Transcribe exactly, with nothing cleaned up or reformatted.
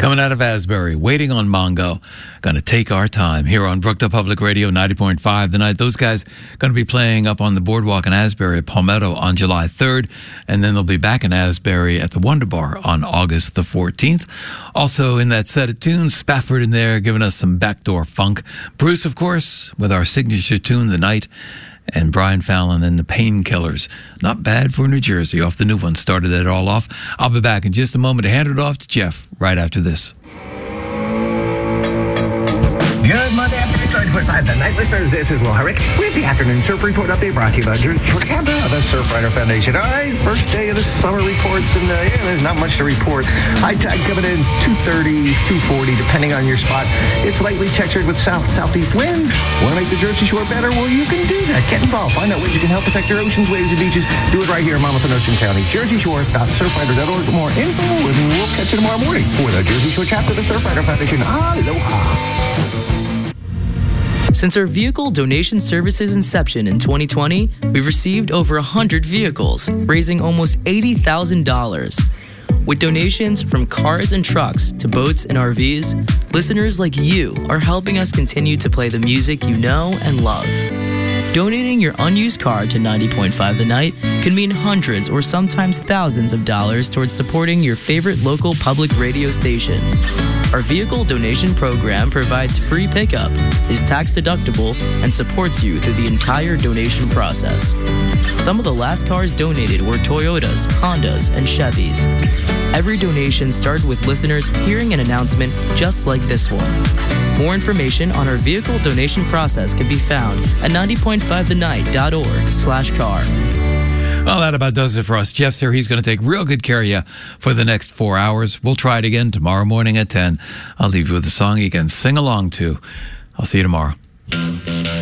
Coming out of Asbury, Waiting on Mongo. Going to take our time here on Brookdale Public Radio ninety point five tonight. Those guys going to be playing up on the boardwalk in Asbury at Palmetto on July third, and then they'll be back in Asbury at the Wonder Bar on August the fourteenth. Also in that set of tunes, Spafford in there giving us some backdoor funk. Bruce, of course, with our signature tune, The Night. And Brian Fallon and the Painkillers. Not bad for New Jersey. Off the new one. Started it all off. I'll be back in just a moment to hand it off to Jeff right after this. Good Monday afternoon, nine twenty-five. The night listeners, this is Will Herrick with the afternoon surf report update brought to you by George Campbell of the Surfrider Foundation. All right, first day of the summer reports, and uh, yeah, there's not much to report. High tide coming in two thirty, two forty, depending on your spot. It's lightly textured with south southeast wind. Want to make the Jersey Shore better? Well, you can do that. Get involved. Find out ways you can help protect your oceans, waves, and beaches. Do it right here in Monmouth and Ocean County. jersey shore dot surfrider dot org for more info, and we'll catch you tomorrow morning for the Jersey Shore chapter of the Surfrider Foundation. Aloha. Since our vehicle donation service's inception in twenty twenty, we've received over one hundred vehicles, raising almost eighty thousand dollars. With donations from cars and trucks to boats and R Vs, listeners like you are helping us continue to play the music you know and love. Donating your unused car to ninety point five The Night can mean hundreds or sometimes thousands of dollars towards supporting your favorite local public radio station. Our vehicle donation program provides free pickup, is tax deductible, and supports you through the entire donation process. Some of the last cars donated were Toyotas, Hondas, and Chevys. Every donation started with listeners hearing an announcement just like this one. More information on our vehicle donation process can be found at ninety point five the night dot org slash car. Well, that about does it for us. Jeff's here. He's going to take real good care of you for the next four hours. We'll try it again tomorrow morning at ten. I'll leave you with a song you can sing along to. I'll see you tomorrow.